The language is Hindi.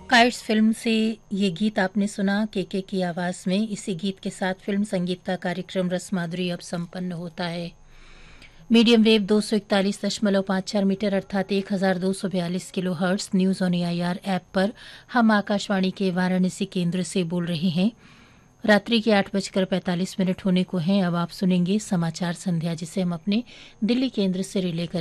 काइट्स फिल्म से ये गीत आपने सुना के की आवाज़ में। इसी गीत के साथ फिल्म संगीत का कार्यक्रम रसमाधुरी अब संपन्न होता है। मीडियम वेव 241.54 मीटर अर्थात 1242 kilo hertz news on AIR app पर हम आकाशवाणी के वाराणसी केंद्र से बोल रहे हैं। रात्रि के 8:45 होने को हैं। अब आप सुनेंगे समाचार संध्या, जिसे हम अपने दिल्ली केंद्र से रिले कर